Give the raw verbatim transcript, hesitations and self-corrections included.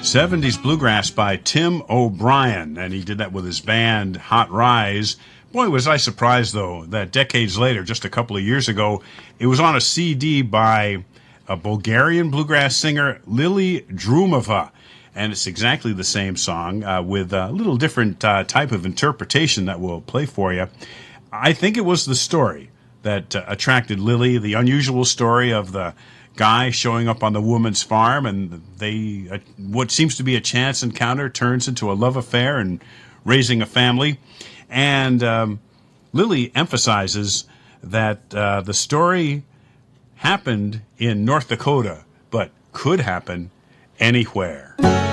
seventies bluegrass by Tim O'Brien, and he did that with his band Hot Rise. Boy, was I surprised, though, that decades later, just a couple of years ago, it was on a C D by a Bulgarian bluegrass singer, Lily Drumova. And it's exactly the same song uh, with a little different uh, type of interpretation that we'll play for you. I think it was the story that uh, attracted Lily, the unusual story of the guy showing up on the woman's farm, and they uh, what seems to be a chance encounter turns into a love affair and raising a family. And um, Lily emphasizes that uh, the story happened in North Dakota, but could happen anywhere.